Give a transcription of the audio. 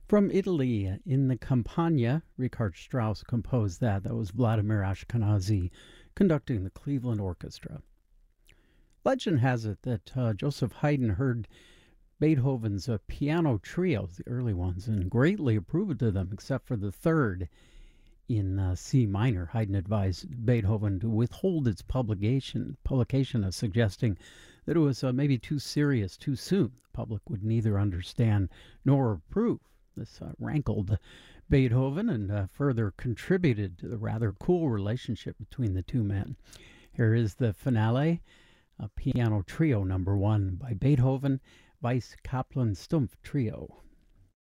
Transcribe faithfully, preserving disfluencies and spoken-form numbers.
From Italy, in the Campagna, Richard Strauss composed that. That was Vladimir Ashkenazy conducting the Cleveland Orchestra. Legend has it that uh, Joseph Haydn heard Beethoven's uh, piano trios, the early ones, and greatly approved of them, except for the third in uh, C minor. Haydn advised Beethoven to withhold its publication, publication uh, suggesting that it was uh, maybe too serious too soon. The public would neither understand nor approve. This uh, rankled Beethoven and uh, further contributed to the rather cool relationship between the two men. Here is the finale, a piano trio number one by Beethoven, Weiss Kaplan Stumpf Trio.